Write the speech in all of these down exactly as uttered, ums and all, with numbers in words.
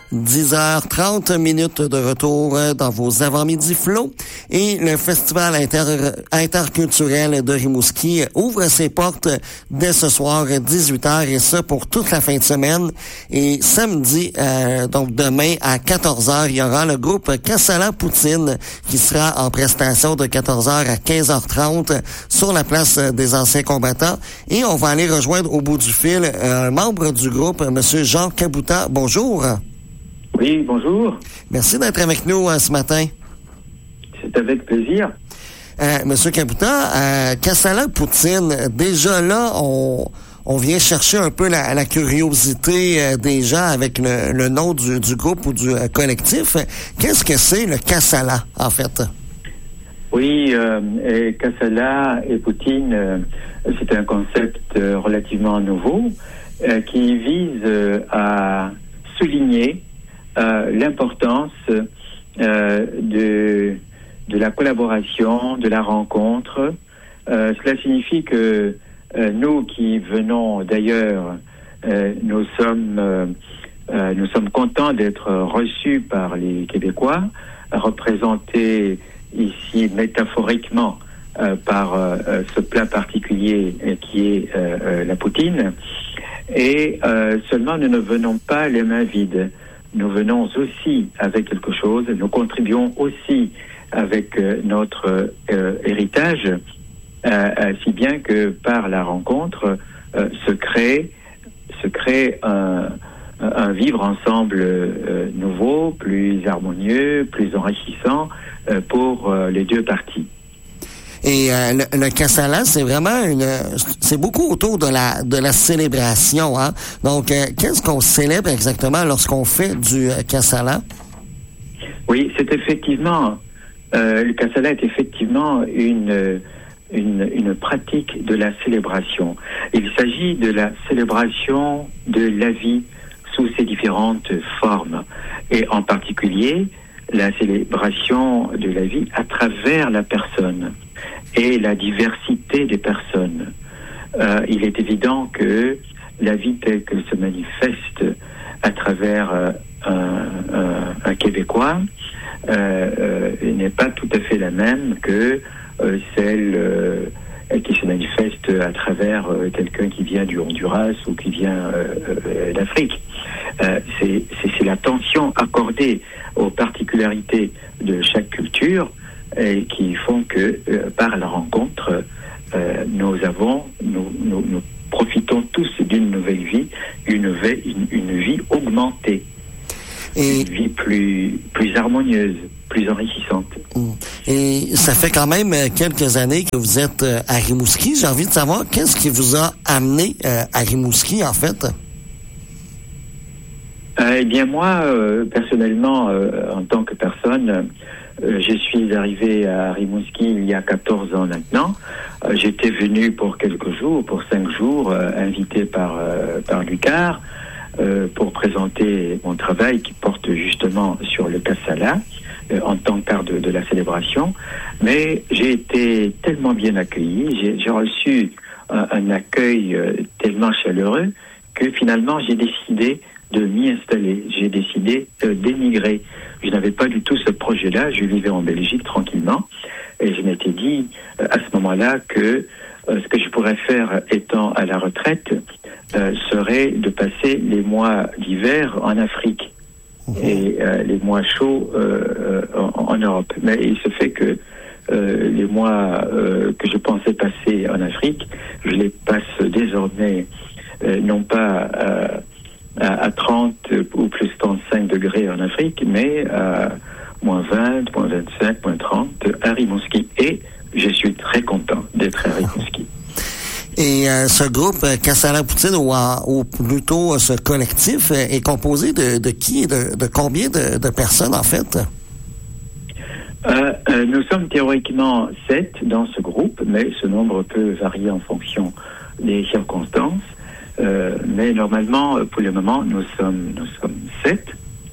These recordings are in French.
dix heures trente minutes de retour dans vos avant-midi flots. Et le Festival inter- interculturel de Rimouski ouvre ses portes dès ce soir, dix-huit heures, et ça pour toute la fin de semaine. Et samedi, euh, donc demain à quatorze heures, il y aura le groupe Kassala Poutine qui sera en prestation de quatorze heures à quinze heures trente sur la place des anciens combattants. Et on va aller rejoindre au bout du fil un membre du groupe, M. Jean Cabouta. Bonjour. Oui, bonjour. Merci d'être avec nous euh, ce matin. C'est avec plaisir. Euh, Monsieur Cabouta, euh, Kassala Poutine, déjà là, on, on vient chercher un peu la, la curiosité euh, des gens avec le, le nom du, du groupe ou du euh, collectif. Qu'est-ce que c'est le Kassala, en fait? Oui, euh, et Kassala et Poutine, euh, c'est un concept euh, relativement nouveau euh, qui vise euh, à souligner euh, l'importance euh, de, de la collaboration, de la rencontre. Euh, cela signifie que euh, nous qui venons d'ailleurs, euh, nous sommes euh, euh, nous sommes contents d'être reçus par les Québécois, représentés ici métaphoriquement euh, par euh, ce plat particulier euh, qui est euh, euh, la poutine. Et euh, seulement nous ne venons pas les mains vides. Nous venons aussi avec quelque chose, nous contribuons aussi avec euh, notre euh, héritage, euh, si bien que par la rencontre euh, se crée, se crée un, un vivre ensemble euh, nouveau, plus harmonieux, plus enrichissant euh, pour euh, les deux parties. Et euh, le, le Kassala, c'est vraiment une, c'est beaucoup autour de la de la célébration, hein. Donc, euh, qu'est-ce qu'on célèbre exactement lorsqu'on fait du euh, Kassala? Oui, c'est effectivement euh, le Kassala est effectivement une une une pratique de la célébration. Il s'agit de la célébration de la vie sous ses différentes formes, et en particulier la célébration de la vie à travers la personne et la diversité des personnes. Euh, il est évident que la vie telle qu'elle se manifeste à travers euh, un, un, un Québécois euh, euh, n'est pas tout à fait la même que euh, celle euh, qui se manifeste à travers euh, quelqu'un qui vient du Honduras ou qui vient euh, euh, d'Afrique. Euh, c'est, c'est, c'est l'attention accordée aux particularités de chaque culture et qui font que euh, par la rencontre, euh, nous avons, nous, nous, nous profitons tous d'une nouvelle vie, une, une, une vie augmentée, et une vie plus, plus harmonieuse, plus enrichissante. Et ça fait quand même quelques années que vous êtes à Rimouski. J'ai envie de savoir qu'est-ce qui vous a amené à Rimouski, en fait? Euh, eh bien, moi, euh, personnellement, euh, en tant que personne, euh, je suis arrivé à Rimouski il y a quatorze ans maintenant. Euh, j'étais venu pour quelques jours, pour cinq jours, euh, invité par, euh, par Lucar, euh, pour présenter mon travail qui porte justement sur le Kassala, euh, en tant qu'art de, de la célébration. Mais j'ai été tellement bien accueilli, j'ai, j'ai reçu un, un accueil euh, tellement chaleureux que finalement j'ai décidé de m'y installer. J'ai décidé euh, d'émigrer. Je n'avais pas du tout ce projet-là. Je vivais en Belgique tranquillement. Et je m'étais dit euh, à ce moment-là que euh, ce que je pourrais faire étant à la retraite euh, serait de passer les mois d'hiver en Afrique et euh, les mois chauds euh, en, en Europe. Mais il se fait que euh, les mois euh, que je pensais passer en Afrique, je les passe désormais euh, non pas euh, à trente ou plus trente-cinq degrés en Afrique, mais à moins vingt, moins vingt-cinq, moins trente à Rimouski. Et je suis très content d'être à Rimouski. Et euh, ce groupe euh, Kassala Poutine, ou, ou plutôt euh, ce collectif, euh, est composé de, de qui et de, de combien de, de personnes, en fait? Euh, euh, nous sommes théoriquement sept dans ce groupe, mais ce nombre peut varier en fonction des circonstances. Euh, mais normalement, pour le moment, nous sommes nous sommes sept.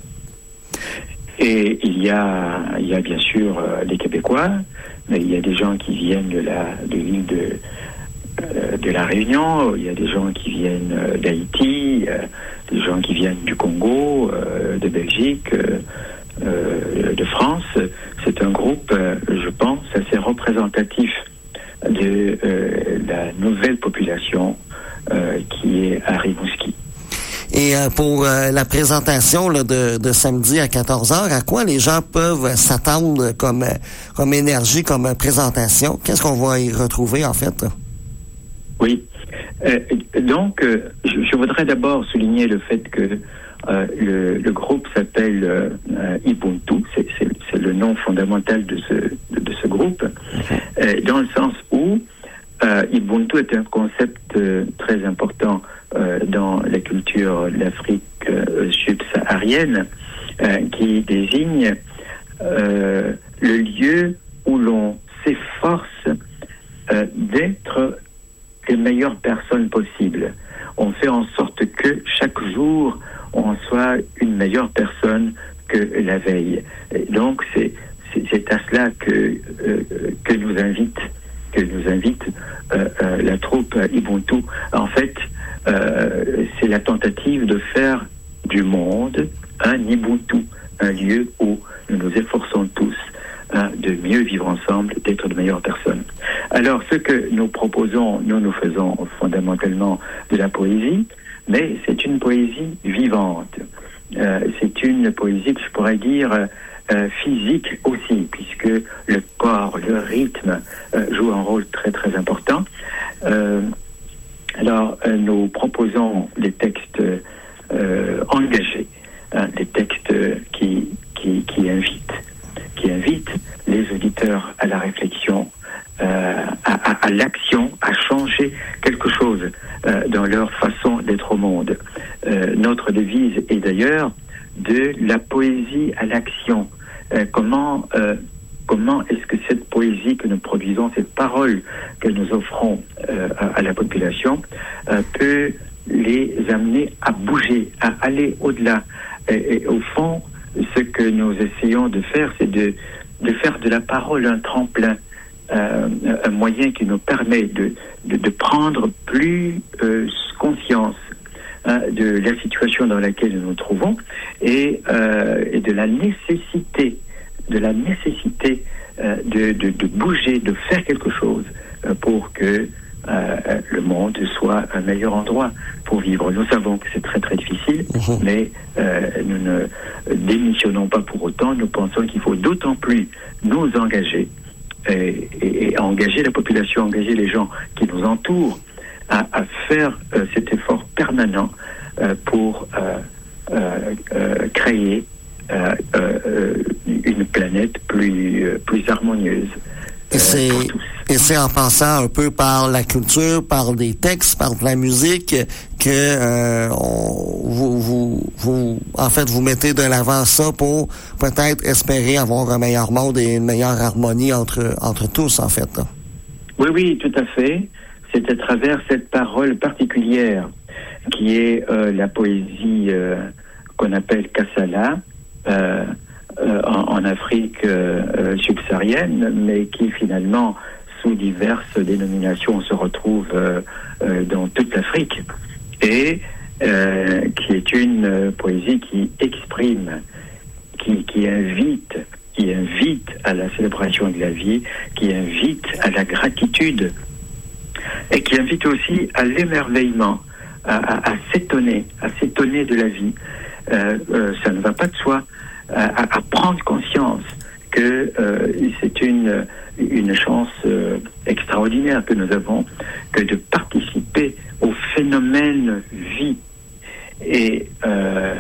Et il y a il y a bien sûr euh, les Québécois, mais il y a des gens qui viennent de la de l'île de euh, de la Réunion. Il y a des gens qui viennent euh, d'Haïti, euh, des gens qui viennent du Congo, euh, de Belgique, euh, euh, de France. C'est un groupe, euh, je pense, assez représentatif de euh, la nouvelle population euh, qui est à Rimouski. Et euh, pour euh, la présentation là, de, de samedi à quatorze heures, à quoi les gens peuvent s'attendre comme, comme énergie, comme présentation? Qu'est-ce qu'on va y retrouver, en fait? Oui. Euh, donc, euh, je, je voudrais d'abord souligner le fait que euh, le, le groupe s'appelle euh, Ubuntu. C'est, c'est, c'est le nom fondamental de ce, de, de ce groupe. Euh, dans le sens où euh, Ubuntu est un concept euh, très important euh, dans la culture de l'Afrique euh, subsaharienne euh, qui désigne euh, le lieu où l'on s'efforce euh, d'être les meilleures personnes possibles. On fait en sorte que chaque jour, on soit une meilleure personne que la veille. Et donc, c'est, c'est, c'est à cela que, euh, que nous invite, que nous invite euh, euh, la troupe Ubuntu. En fait, euh, c'est la tentative de faire du monde un Ubuntu, un lieu où nous nous efforçons tous hein, de mieux vivre ensemble, d'être de meilleures personnes. Alors, ce que nous proposons, nous nous faisons fondamentalement de la poésie, mais c'est une poésie vivante. Euh, c'est une poésie que je pourrais dire euh, physique aussi, puisque le corps, le rythme euh, joue un rôle très très important. Euh, alors, euh, nous proposons des textes euh, engagés, hein, des textes qui, qui, qui invitent, qui invitent les auditeurs à la réflexion, Euh, à, à, à l'action, à changer quelque chose euh, dans leur façon d'être au monde. Euh, notre devise est d'ailleurs de la poésie à l'action. Euh, comment euh, comment est-ce que cette poésie que nous produisons, cette parole que nous offrons euh, à, à la population, euh, peut les amener à bouger, à aller au-delà. Et, et au fond, ce que nous essayons de faire, c'est de, de faire de la parole un tremplin. Euh, un moyen qui nous permet de, de, de prendre plus euh, conscience hein, de la situation dans laquelle nous nous trouvons et, euh, et de la nécessité, de la nécessité euh, de, de, de bouger, de faire quelque chose euh, pour que euh, le monde soit un meilleur endroit pour vivre. Nous savons que c'est très très difficile, mmh. mais euh, nous ne démissionnons pas pour autant. Nous pensons qu'il faut d'autant plus nous engager Et, et, et à engager la population, engager les gens qui nous entourent à, à faire euh, cet effort permanent euh, pour euh, euh, euh, créer euh, euh, une planète plus, euh, plus harmonieuse. Et c'est, et c'est en passant un peu par la culture, par des textes, par de la musique que euh, on, vous, vous, vous, en fait, vous mettez de l'avant ça pour peut-être espérer avoir un meilleur monde et une meilleure harmonie entre, entre tous, en fait. Oui, oui, tout à fait. C'est à travers cette parole particulière qui est euh, la poésie euh, qu'on appelle Kassala, euh, Euh, en, en Afrique euh, euh, subsaharienne, mais qui finalement, sous diverses dénominations, se retrouve euh, euh, dans toute l'Afrique, et euh, qui est une euh, poésie qui exprime, qui, qui invite, qui invite à la célébration de la vie, qui invite à la gratitude, et qui invite aussi à l'émerveillement, à, à, à s'étonner, à s'étonner de la vie. Euh, euh, ça ne va pas de soi. À, à prendre conscience que euh, c'est une, une chance euh, extraordinaire que nous avons que de participer au phénomène vie. Et euh,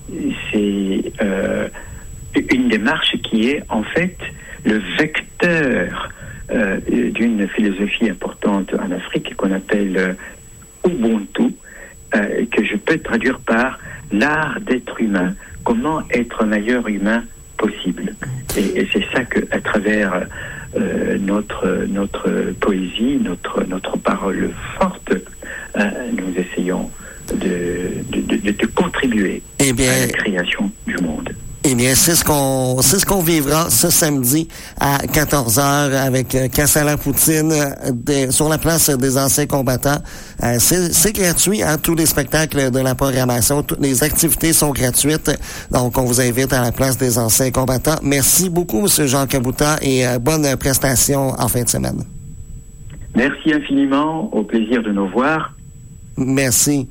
c'est euh, une démarche qui est en fait le vecteur euh, d'une philosophie importante en Afrique qu'on appelle euh, Ubuntu, euh, que je peux traduire par l'art d'être humain. Comment être un meilleur humain possible. Et, et c'est ça que, à travers euh, notre notre poésie, notre notre parole forte, euh, nous essayons de de, de de contribuer eh bien, à la création du monde. Eh bien, c'est ce qu'on c'est ce qu'on vivra ce samedi à quatorze heures avec euh, Casse à la poutine euh, des, sur la place des anciens combattants. Euh, c'est, c'est gratuit, hein, tous les spectacles de la programmation, toutes les activités sont gratuites. Donc, on vous invite à la place des anciens combattants. Merci beaucoup, M. Jean Cabouta, et euh, bonne prestation en fin de semaine. Merci infiniment. Au plaisir de nous voir. Merci.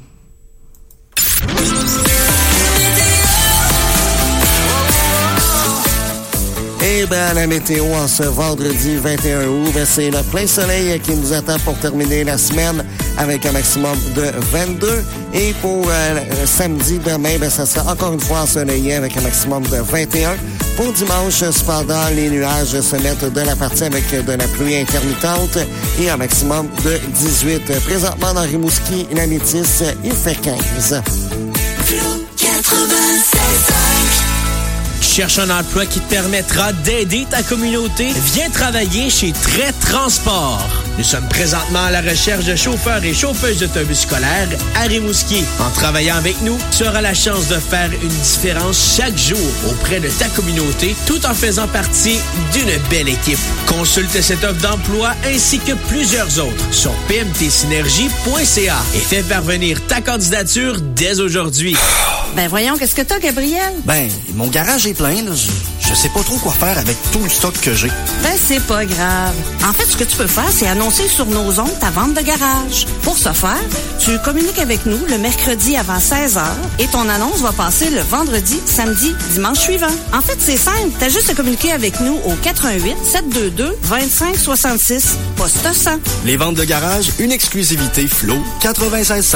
Eh bien, la météo en ce vendredi vingt et un août, ben, c'est le plein soleil qui nous attend pour terminer la semaine avec un maximum de vingt-deux. Et pour euh, samedi demain, ben, ça sera encore une fois ensoleillé avec un maximum de vingt et un. Pour dimanche, cependant, les nuages se mettent de la partie avec de la pluie intermittente et un maximum de dix-huit. Présentement dans Rimouski, la Métis, il fait quinze. Cherche un emploi qui te permettra d'aider ta communauté? Viens travailler chez Trait Transport. Nous sommes présentement à la recherche de chauffeurs et chauffeuses d'autobus scolaires à Rimouski. En travaillant avec nous, tu auras la chance de faire une différence chaque jour auprès de ta communauté, tout en faisant partie d'une belle équipe. Consulte cette offre d'emploi ainsi que plusieurs autres sur p m t synergie point c a et fais parvenir ta candidature dès aujourd'hui. Ben voyons, qu'est-ce que t'as, Gabriel? Ben, mon garage est plein, là. Je, je sais pas trop quoi faire avec tout le stock que j'ai. Ben, c'est pas grave. En fait, ce que tu peux faire, c'est annoncer sur nos ondes ta vente de garage. Pour ce faire, tu communiques avec nous le mercredi avant seize heures et ton annonce va passer le vendredi, samedi, dimanche suivant. En fait, c'est simple. T'as juste à communiquer avec nous au quatre un huit, sept deux deux, deux cinq six six, poste cent. Les ventes de garage, une exclusivité Flo quatre-vingt-seize cinq.